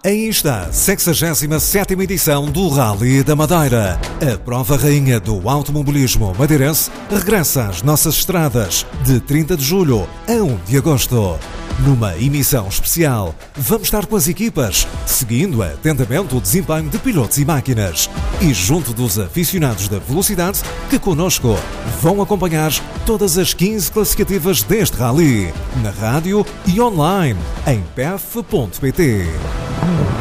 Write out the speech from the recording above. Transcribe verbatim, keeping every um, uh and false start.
Aí está a sexagésima sétima edição do Rally da Madeira. A prova rainha do automobilismo madeirense regressa às nossas estradas de trinta de julho a um de agosto. Numa emissão especial, vamos estar com as equipas, seguindo atentamente o desempenho de pilotos e máquinas. E junto dos aficionados da velocidade, que connosco vão acompanhar todas as quinze classificativas deste rally, na rádio e online, em p f ponto p t.